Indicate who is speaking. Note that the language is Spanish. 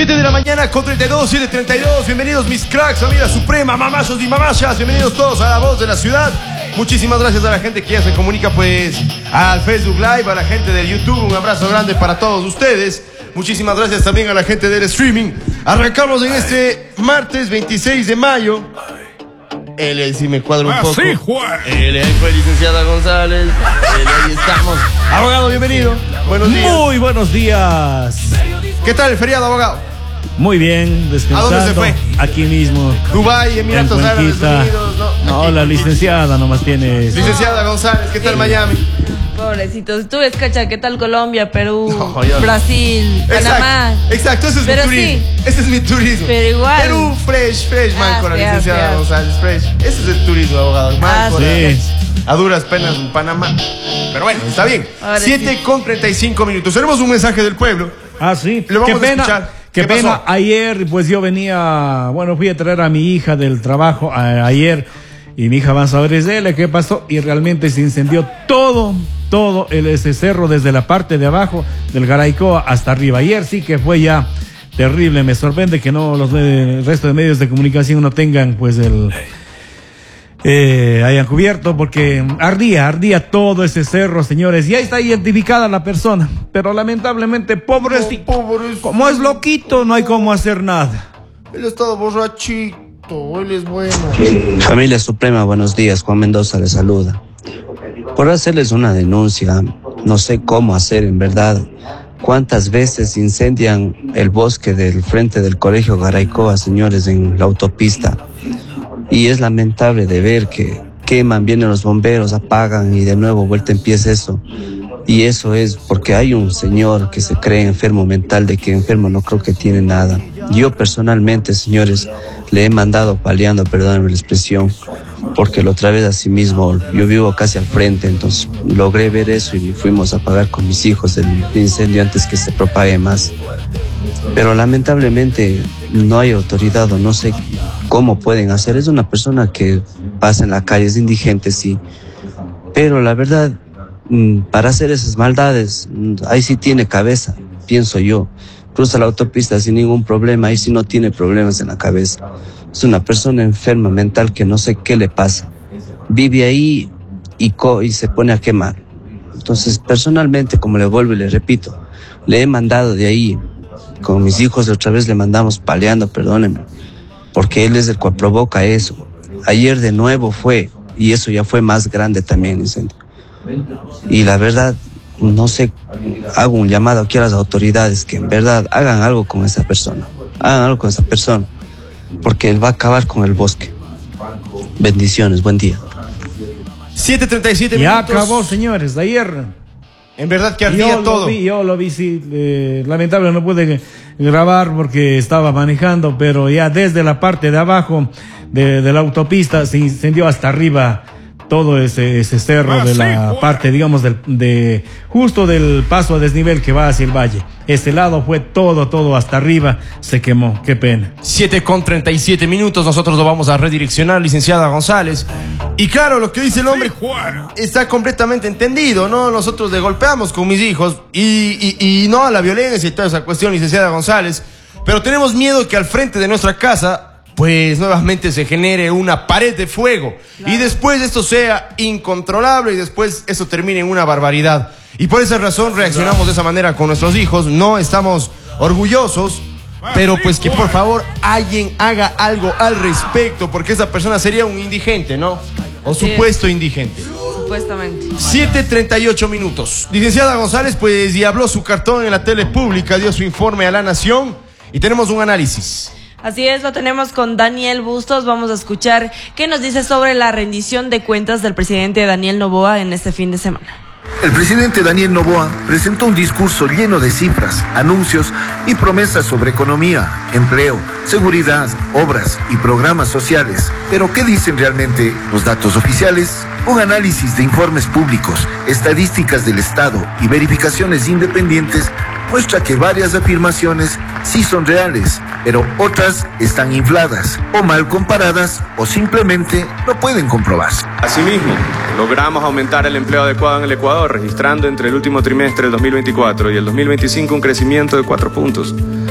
Speaker 1: 7 de la mañana con 32, 7:32. Bienvenidos mis cracks, familia suprema, mamachos y mamachas. Bienvenidos todos a La Voz de la Ciudad. Muchísimas gracias a la gente que ya se comunica pues al Facebook Live, a la gente del YouTube. Un abrazo grande para todos ustedes. Muchísimas gracias también a la gente del streaming. Arrancamos en este martes 26 de mayo. Él sí me cuadra un poco. Él ahí fue licenciada González. Ahí estamos. Abogado, bienvenido. Buenos días.
Speaker 2: Muy buenos días.
Speaker 1: ¿Qué tal el feriado, abogado?
Speaker 2: Muy bien, descansando.
Speaker 1: ¿A dónde se fue?
Speaker 2: Aquí mismo.
Speaker 1: Dubái, Emiratos Árabes Unidos.
Speaker 2: No, la licenciada nomás tiene.
Speaker 1: Licenciada González, ¿qué tal Miami?
Speaker 3: Pobrecitos, tú ves, cacha, ¿qué tal Colombia, Perú,
Speaker 1: No,
Speaker 3: Brasil, Panamá?
Speaker 1: Exacto, ese es mi turismo.
Speaker 3: Sí,
Speaker 1: ese es mi turismo.
Speaker 3: pero igual.
Speaker 1: Perú, fresh, man, con la licenciada
Speaker 3: fea.
Speaker 1: González, fresh. Ese es el turismo, abogado. Man,
Speaker 2: sí.
Speaker 1: A duras penas en Panamá. Pero bueno, está bien.
Speaker 3: Ahora
Speaker 1: 7:35 minutos. Tenemos un mensaje del pueblo.
Speaker 2: Ah, sí.
Speaker 1: Lo vamos a escuchar.
Speaker 2: Qué
Speaker 1: ¿Qué
Speaker 2: pena.
Speaker 1: pasó?
Speaker 2: Ayer, pues yo venía, bueno, fui a traer a mi hija del trabajo ayer. Y mi hija va a saber qué pasó. Y realmente se incendió todo ese cerro desde la parte de abajo del Garaycoa hasta arriba. Ayer sí que fue ya terrible. Me sorprende que no el resto de medios de comunicación no tengan pues hayan cubierto, porque ardía todo ese cerro, señores, y ahí está identificada la persona, pero lamentablemente pobrecito, como es loquito, no hay cómo hacer nada.
Speaker 1: Él está borrachito, él es bueno.
Speaker 4: Familia Suprema, buenos días. Juan Mendoza les saluda. Por hacerles una denuncia, no sé cómo hacer en verdad. ¿Cuántas veces incendian el bosque del frente del colegio Garaycoa, señores, en la autopista? Y es lamentable de ver que queman, vienen los bomberos, apagan y de nuevo vuelta empieza eso. Y eso es porque hay un señor que se cree enfermo mental, de que enfermo no creo que tiene nada. Yo personalmente, señores, le he mandado paliando, perdónenme la expresión, porque la otra vez así mismo, yo vivo casi al frente, entonces logré ver eso y fuimos a apagar con mis hijos el incendio antes que se propague más. Pero lamentablemente no hay autoridad o no sé cómo pueden hacer. Es una persona que pasa en la calle, es indigente, sí, pero la verdad, para hacer esas maldades, ahí sí tiene cabeza, pienso yo. Cruza la autopista sin ningún problema, ahí sí no tiene problemas en la cabeza. Es una persona enferma mental que no sé qué le pasa. Vive ahí y se pone a quemar. Entonces, personalmente, como le vuelvo y le repito, le he mandado de ahí. Con mis hijos de otra vez le mandamos paleando, perdónenme, porque él es el cual provoca eso. Ayer de nuevo fue, y eso ya fue más grande también, incendio. Y la verdad, no sé, hago un llamado aquí a las autoridades que en verdad hagan algo con esa persona. Hagan algo con esa persona, porque él va a acabar con el bosque. Bendiciones, buen día.
Speaker 1: 7:37 minutos.
Speaker 2: Ya acabó, señores, ayer.
Speaker 1: En verdad que ardía todo.
Speaker 2: Yo lo vi, sí. Lamentable no pude grabar porque estaba manejando, pero ya desde la parte de abajo de la autopista se incendió hasta arriba todo ese cerro de la parte, digamos, justo del paso a desnivel que va hacia el valle. Este lado fue todo hasta arriba, se quemó, qué pena.
Speaker 1: 7:37 minutos, nosotros lo vamos a redireccionar, licenciada González. Y claro, lo que dice el hombre está completamente entendido, ¿no? Nosotros le golpeamos con mis hijos y no a la violencia y toda esa cuestión, licenciada González, pero tenemos miedo que al frente de nuestra casa pues nuevamente se genere una pared de fuego, claro, y después esto sea incontrolable y después eso termine en una barbaridad. Y por esa razón reaccionamos de esa manera con nuestros hijos. No estamos orgullosos, pero pues que por favor alguien haga algo al respecto, porque esa persona sería un indigente, ¿no? O supuesto indigente.
Speaker 3: Supuestamente.
Speaker 1: 7:38 minutos. Licenciada González, pues, y habló su cartón en la tele pública, dio su informe a La Nación y tenemos un análisis.
Speaker 3: Así es, lo tenemos con Daniel Bustos. Vamos a escuchar qué nos dice sobre la rendición de cuentas del presidente Daniel Noboa en este fin de semana.
Speaker 5: El presidente Daniel Noboa presentó un discurso lleno de cifras, anuncios y promesas sobre economía, empleo, seguridad, obras y programas sociales. Pero ¿qué dicen realmente los datos oficiales? Un análisis de informes públicos, estadísticas del Estado y verificaciones independientes muestra que varias afirmaciones sí son reales, pero otras están infladas o mal comparadas o simplemente no pueden comprobarse.
Speaker 6: Asimismo, logramos aumentar el empleo adecuado en el Ecuador, registrando entre el último trimestre del 2024 y el 2025 un crecimiento de 4 puntos.